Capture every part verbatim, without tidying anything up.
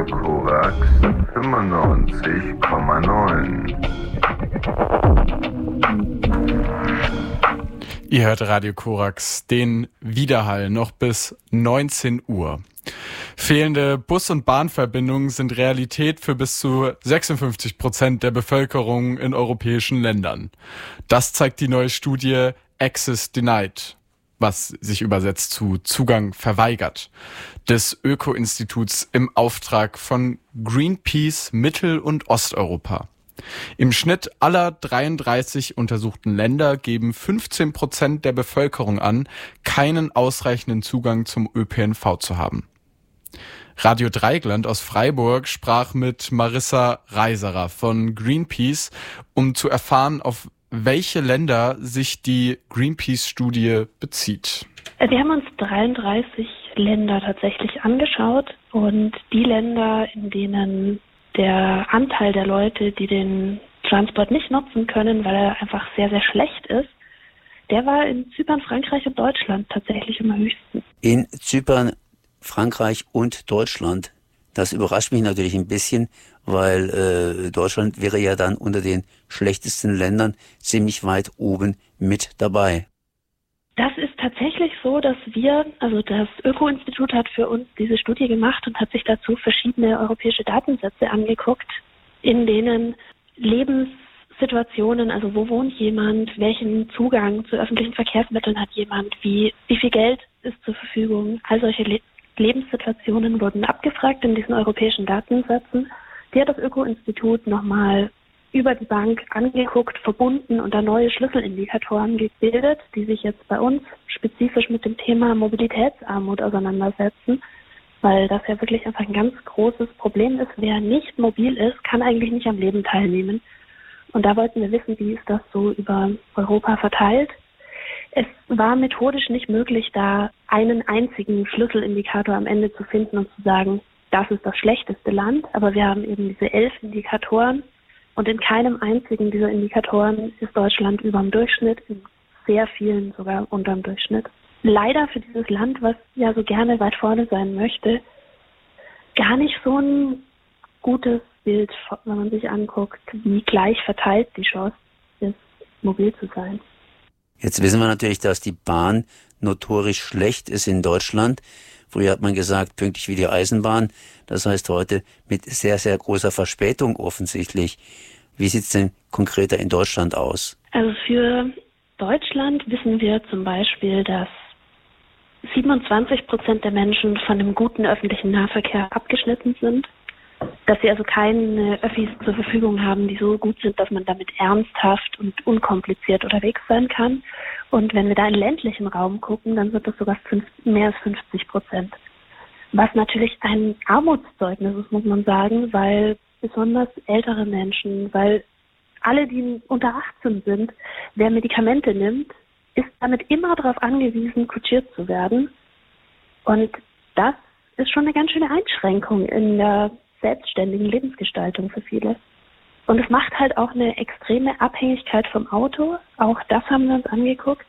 Radio Korax fünfundneunzig Komma neun. Ihr hört Radio Korax, den Widerhall, noch bis neunzehn Uhr. Fehlende Bus- und Bahnverbindungen sind Realität für bis zu sechsundfünfzig Prozent der Bevölkerung in europäischen Ländern. Das zeigt die neue Studie Access Denied, was sich übersetzt zu Zugang verweigert, des Öko-Instituts im Auftrag von Greenpeace Mittel- und Osteuropa. Im Schnitt aller dreiunddreißig untersuchten Länder geben fünfzehn Prozent der Bevölkerung an, keinen ausreichenden Zugang zum Ö P N V zu haben. Radio Dreieckland aus Freiburg sprach mit Marissa Reiserer von Greenpeace, um zu erfahren, auf welche Länder sich die Greenpeace-Studie bezieht. Wir haben uns dreiunddreißig Länder tatsächlich angeschaut und die Länder, in denen der Anteil der Leute, die den Transport nicht nutzen können, weil er einfach sehr, sehr schlecht ist, der war in Zypern, Frankreich und Deutschland tatsächlich am höchsten. In Zypern, Frankreich und Deutschland. Das überrascht mich natürlich ein bisschen, weil äh, Deutschland wäre ja dann unter den schlechtesten Ländern ziemlich weit oben mit dabei. Das ist tatsächlich so, dass wir, also das Öko-Institut hat für uns diese Studie gemacht und hat sich dazu verschiedene europäische Datensätze angeguckt, in denen Lebenssituationen, also wo wohnt jemand, welchen Zugang zu öffentlichen Verkehrsmitteln hat jemand, wie, wie viel Geld ist zur Verfügung, all solche Le- Lebenssituationen wurden abgefragt in diesen europäischen Datensätzen. Die hat das Öko-Institut nochmal über die Bank angeguckt, verbunden und da neue Schlüsselindikatoren gebildet, die sich jetzt bei uns spezifisch mit dem Thema Mobilitätsarmut auseinandersetzen, weil das ja wirklich einfach ein ganz großes Problem ist. Wer nicht mobil ist, kann eigentlich nicht am Leben teilnehmen. Und da wollten wir wissen, wie ist das so über Europa verteilt. Es war methodisch nicht möglich, da einen einzigen Schlüsselindikator am Ende zu finden und zu sagen, das ist das schlechteste Land, aber wir haben eben diese elf Indikatoren. Und in keinem einzigen dieser Indikatoren ist Deutschland über dem Durchschnitt, in sehr vielen sogar unter dem Durchschnitt. Leider für dieses Land, was ja so gerne weit vorne sein möchte, gar nicht so ein gutes Bild, wenn man sich anguckt, wie gleich verteilt die Chance ist, mobil zu sein. Jetzt wissen wir natürlich, dass die Bahn notorisch schlecht ist in Deutschland. Früher hat man gesagt, pünktlich wie die Eisenbahn. Das heißt heute mit sehr, sehr großer Verspätung offensichtlich. Wie sieht es denn konkreter in Deutschland aus? Also für Deutschland wissen wir zum Beispiel, dass siebenundzwanzig Prozent der Menschen von dem guten öffentlichen Nahverkehr abgeschnitten sind. Dass sie also keine Öffis zur Verfügung haben, die so gut sind, dass man damit ernsthaft und unkompliziert unterwegs sein kann. Und wenn wir da in ländlichen Raum gucken, dann wird das sogar fünf, mehr als fünfzig Prozent. Was natürlich ein Armutszeugnis ist, muss man sagen, weil besonders ältere Menschen, weil alle, die unter achtzehn sind, wer Medikamente nimmt, ist damit immer darauf angewiesen, kutschiert zu werden. Und das ist schon eine ganz schöne Einschränkung in der selbstständigen Lebensgestaltung für viele. Und es macht halt auch eine extreme Abhängigkeit vom Auto. Auch das haben wir uns angeguckt.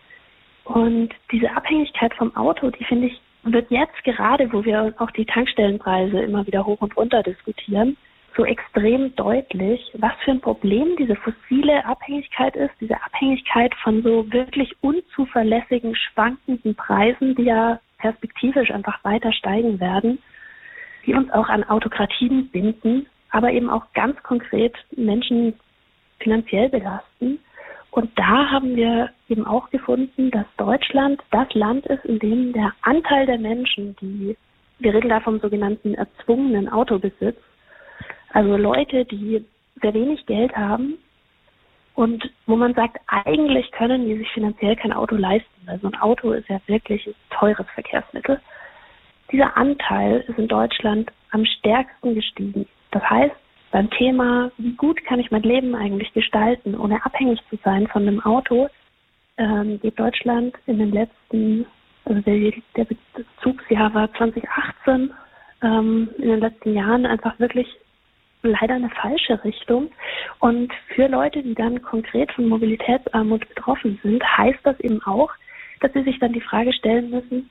Und diese Abhängigkeit vom Auto, die finde ich, wird jetzt gerade, wo wir auch die Tankstellenpreise immer wieder hoch und runter diskutieren, so extrem deutlich, was für ein Problem diese fossile Abhängigkeit ist, diese Abhängigkeit von so wirklich unzuverlässigen, schwankenden Preisen, die ja perspektivisch einfach weiter steigen werden, die uns auch an Autokratien binden, aber eben auch ganz konkret Menschen finanziell belasten. Und da haben wir eben auch gefunden, dass Deutschland das Land ist, in dem der Anteil der Menschen, die, wir reden da vom sogenannten erzwungenen Autobesitz, also Leute, die sehr wenig Geld haben und wo man sagt, eigentlich können die sich finanziell kein Auto leisten, weil so ein Auto ist ja wirklich ein teures Verkehrsmittel. Dieser Anteil ist in Deutschland am stärksten gestiegen. Das heißt, beim Thema, wie gut kann ich mein Leben eigentlich gestalten, ohne abhängig zu sein von einem Auto, ähm, geht Deutschland in den letzten, also der, der Bezugsjahr war zwanzig achtzehn, ähm, in den letzten Jahren einfach wirklich leider eine falsche Richtung. Und für Leute, die dann konkret von Mobilitätsarmut betroffen sind, heißt das eben auch, dass sie sich dann die Frage stellen müssen,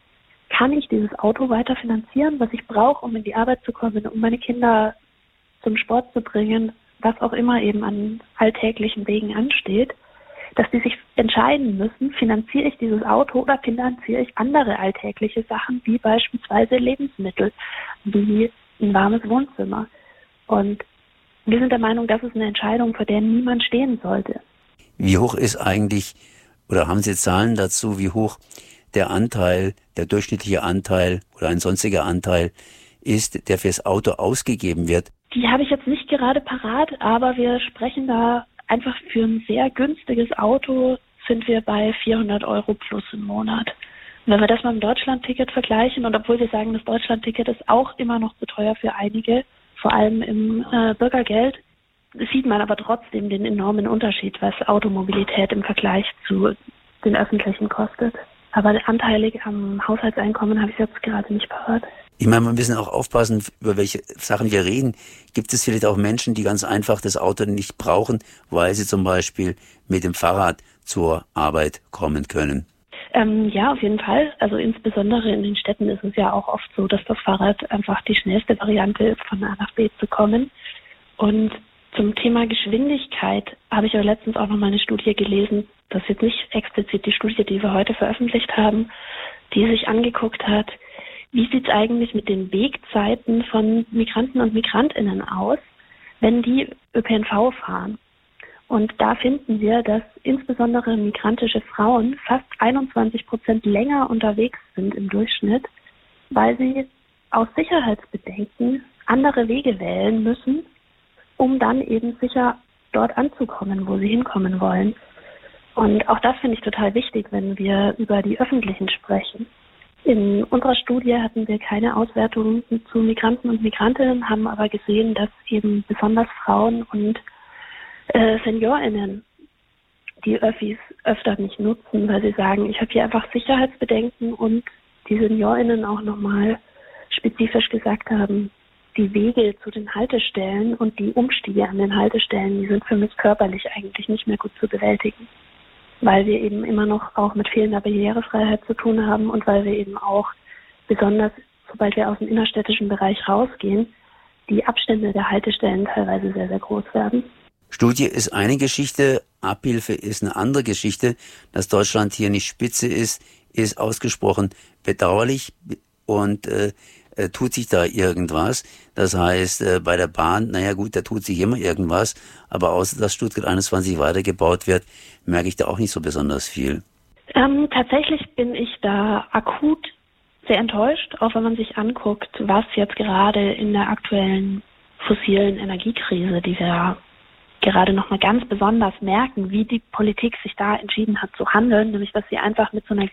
kann ich dieses Auto weiter finanzieren, was ich brauche, um in die Arbeit zu kommen, um meine Kinder zum Sport zu bringen, was auch immer eben an alltäglichen Wegen ansteht, dass die sich entscheiden müssen, finanziere ich dieses Auto oder finanziere ich andere alltägliche Sachen, wie beispielsweise Lebensmittel, wie ein warmes Wohnzimmer. Und wir sind der Meinung, das ist eine Entscheidung, vor der niemand stehen sollte. Wie hoch ist eigentlich, oder haben Sie Zahlen dazu, wie hoch der Anteil, der durchschnittliche Anteil oder ein sonstiger Anteil ist, der fürs Auto ausgegeben wird? Die habe ich jetzt nicht gerade parat, aber wir sprechen da einfach für ein sehr günstiges Auto sind wir bei vierhundert Euro plus im Monat. Und wenn wir das mal mit dem Deutschlandticket vergleichen, und obwohl wir sagen, das Deutschlandticket ist auch immer noch zu teuer für einige, vor allem im äh, Bürgergeld, sieht man aber trotzdem den enormen Unterschied, was Automobilität im Vergleich zu den öffentlichen kostet. Aber anteilig am Haushaltseinkommen habe ich jetzt gerade nicht parat. Ich meine, wir müssen auch aufpassen, über welche Sachen wir reden. Gibt es vielleicht auch Menschen, die ganz einfach das Auto nicht brauchen, weil sie zum Beispiel mit dem Fahrrad zur Arbeit kommen können? Ähm, ja, auf jeden Fall. Also insbesondere in den Städten ist es ja auch oft so, dass das Fahrrad einfach die schnellste Variante ist, von A nach B zu kommen. Und zum Thema Geschwindigkeit habe ich aber letztens auch noch mal eine Studie gelesen, das ist jetzt nicht explizit die Studie, die wir heute veröffentlicht haben, die sich angeguckt hat, wie sieht es eigentlich mit den Wegzeiten von Migranten und MigrantInnen aus, wenn die Ö P N V fahren. Und da finden wir, dass insbesondere migrantische Frauen fast einundzwanzig Prozent länger unterwegs sind im Durchschnitt, weil sie aus Sicherheitsbedenken andere Wege wählen müssen, um dann eben sicher dort anzukommen, wo sie hinkommen wollen. Und auch das finde ich total wichtig, wenn wir über die Öffentlichen sprechen. In unserer Studie hatten wir keine Auswertungen zu Migranten und Migrantinnen, haben aber gesehen, dass eben besonders Frauen und äh, SeniorInnen die Öffis öfter nicht nutzen, weil sie sagen, ich habe hier einfach Sicherheitsbedenken, und die SeniorInnen auch nochmal spezifisch gesagt haben, die Wege zu den Haltestellen und die Umstiege an den Haltestellen, die sind für mich körperlich eigentlich nicht mehr gut zu bewältigen, weil wir eben immer noch auch mit fehlender Barrierefreiheit zu tun haben und weil wir eben auch, besonders sobald wir aus dem innerstädtischen Bereich rausgehen, die Abstände der Haltestellen teilweise sehr, sehr groß werden. Studie ist eine Geschichte, Abhilfe ist eine andere Geschichte. Dass Deutschland hier nicht Spitze ist, ist ausgesprochen bedauerlich, und äh, äh, tut sich da irgendwas. Das heißt, äh, bei der Bahn, naja gut, da tut sich immer irgendwas, aber außer dass Stuttgart einundzwanzig weitergebaut wird, merke ich da auch nicht so besonders viel. Ähm, tatsächlich bin ich da akut sehr enttäuscht, auch wenn man sich anguckt, was jetzt gerade in der aktuellen fossilen Energiekrise, die wir gerade nochmal ganz besonders merken, wie die Politik sich da entschieden hat zu handeln, nämlich dass sie einfach mit so einer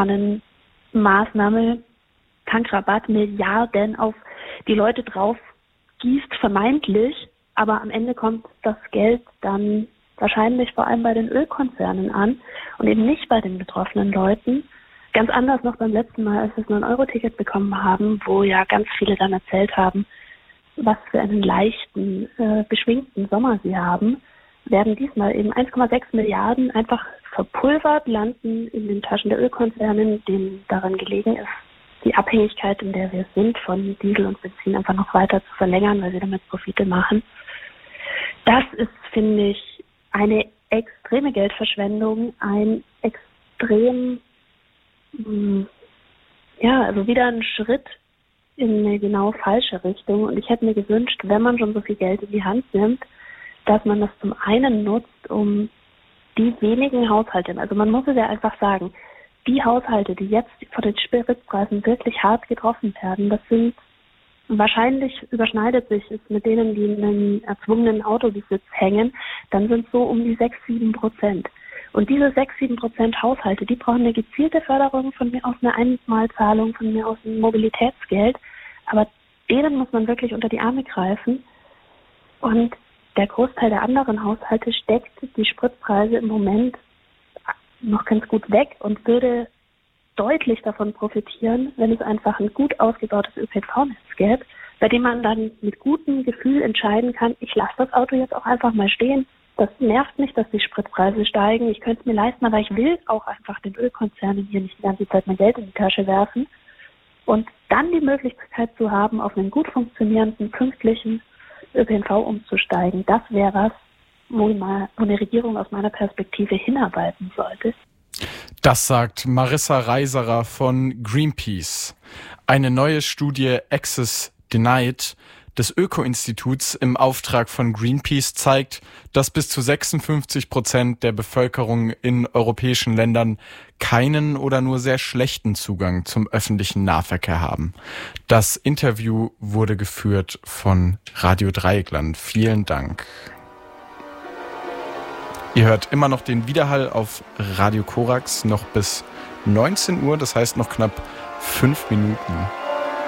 Gießkannenmaßnahme Tankrabatt Milliarden auf die Leute drauf gießt, vermeintlich, aber am Ende kommt das Geld dann wahrscheinlich vor allem bei den Ölkonzernen an und eben nicht bei den betroffenen Leuten. Ganz anders noch beim letzten Mal, als wir das neun Euro Ticket bekommen haben, wo ja ganz viele dann erzählt haben, was für einen leichten, äh, beschwingten Sommer sie haben, werden diesmal eben eins Komma sechs Milliarden einfach verpulvert, landen in den Taschen der Ölkonzernen, denen daran gelegen ist, die Abhängigkeit, in der wir sind, von Diesel und Benzin einfach noch weiter zu verlängern, weil sie damit Profite machen. Das ist, finde ich, eine extreme Geldverschwendung, ein extrem, mh, ja, also wieder ein Schritt in eine genau falsche Richtung. Und ich hätte mir gewünscht, wenn man schon so viel Geld in die Hand nimmt, dass man das zum einen nutzt, um die wenigen Haushalte, also man muss es ja einfach sagen, die Haushalte, die jetzt von den Spritpreisen wirklich hart getroffen werden, das sind wahrscheinlich, überschneidet sich es mit denen, die in einem erzwungenen Autobesitz hängen, dann sind es so um die sechs, sieben Prozent. Und diese sechs, sieben Prozent Haushalte, die brauchen eine gezielte Förderung, von mir aus eine Einmalzahlung, von mir aus ein Mobilitätsgeld. Aber denen muss man wirklich unter die Arme greifen. Und der Großteil der anderen Haushalte steckt die Spritpreise im Moment noch ganz gut weg und würde deutlich davon profitieren, wenn es einfach ein gut ausgebautes Ö P N V-Netz gäbe, bei dem man dann mit gutem Gefühl entscheiden kann, ich lasse das Auto jetzt auch einfach mal stehen. Das nervt mich, dass die Spritpreise steigen. Ich könnte es mir leisten, aber ich will auch einfach den Ölkonzernen hier nicht die ganze Zeit mein Geld in die Tasche werfen. Und dann die Möglichkeit zu haben, auf einen gut funktionierenden, pünktlichen Ö P N V umzusteigen, das wäre was, wo, mal, wo eine Regierung aus meiner Perspektive hinarbeiten sollte. Das sagt Marissa Reiserer von Greenpeace. Eine neue Studie Access Denied des Öko-Instituts im Auftrag von Greenpeace zeigt, dass bis zu sechsundfünfzig Prozent der Bevölkerung in europäischen Ländern keinen oder nur sehr schlechten Zugang zum öffentlichen Nahverkehr haben. Das Interview wurde geführt von Radio Dreieckland. Vielen Dank. Ihr hört immer noch den Widerhall auf Radio Korax noch bis neunzehn Uhr, das heißt noch knapp fünf Minuten.